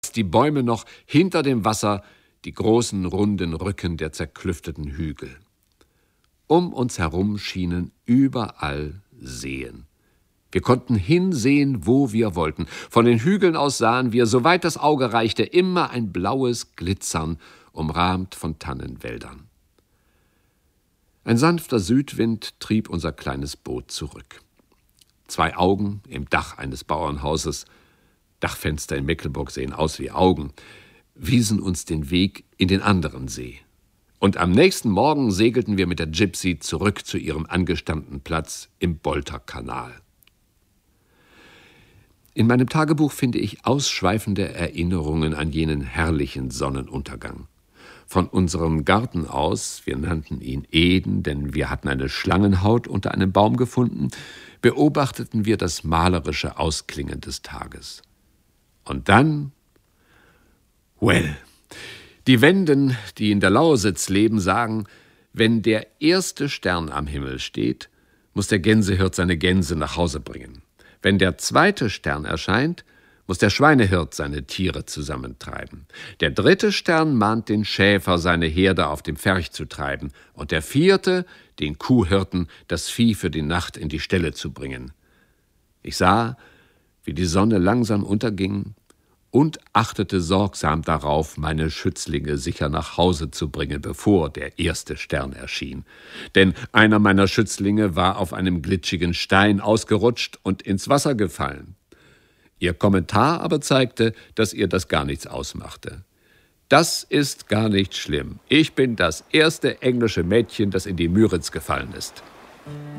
die Bäume noch hinter dem Wasser, die großen, runden Rücken der zerklüfteten Hügel. Um uns herum schienen überall Seen. Wir konnten hinsehen, wo wir wollten. Von den Hügeln aus sahen wir, soweit das Auge reichte, immer ein blaues Glitzern, umrahmt von Tannenwäldern. Ein sanfter Südwind trieb unser kleines Boot zurück. 2 Augen im Dach eines Bauernhauses, Dachfenster in Mecklenburg sehen aus wie Augen, wiesen uns den Weg in den anderen See. Und am nächsten Morgen segelten wir mit der Gypsy zurück zu ihrem angestammten Platz im Bolterkanal. In meinem Tagebuch finde ich ausschweifende Erinnerungen an jenen herrlichen Sonnenuntergang. Von unserem Garten aus, wir nannten ihn Eden, denn wir hatten eine Schlangenhaut unter einem Baum gefunden, beobachteten wir das malerische Ausklingen des Tages. Und dann, die Wenden, die in der Lausitz leben, sagen, wenn der erste Stern am Himmel steht, muss der Gänsehirt seine Gänse nach Hause bringen. Wenn der zweite Stern erscheint, muss der Schweinehirt seine Tiere zusammentreiben. Der 3. Stern mahnt den Schäfer, seine Herde auf dem Pferch zu treiben. Und der 4. den Kuhhirten, das Vieh für die Nacht in die Ställe zu bringen. Ich sah, wie die Sonne langsam unterging und achtete sorgsam darauf, meine Schützlinge sicher nach Hause zu bringen, bevor der 1. Stern erschien. Denn einer meiner Schützlinge war auf einem glitschigen Stein ausgerutscht und ins Wasser gefallen. Ihr Kommentar aber zeigte, dass ihr das gar nichts ausmachte. Das ist gar nicht schlimm. Ich bin das erste englische Mädchen, das in die Müritz gefallen ist.